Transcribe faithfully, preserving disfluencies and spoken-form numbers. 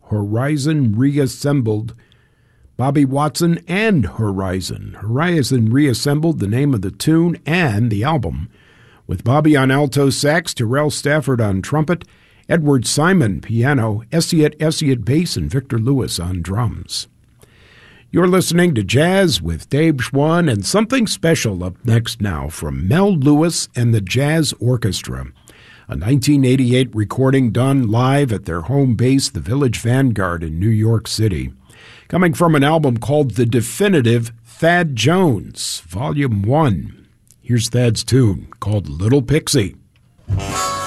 Horizon Reassembled. Bobby Watson and Horizon. Horizon Reassembled, the name of the tune and the album, with Bobby on alto sax, Terrell Stafford on trumpet, Edward Simon piano, Essiet Essiet bass, and Victor Lewis on drums. You're listening to Jazz with Dave Schwann, and something special up next now from Mel Lewis and the Jazz Orchestra, a nineteen eighty-eight recording done live at their home base, the Village Vanguard in New York City, coming from an album called The Definitive Thad Jones, Volume one. Here's Thad's tune called Little Pixie.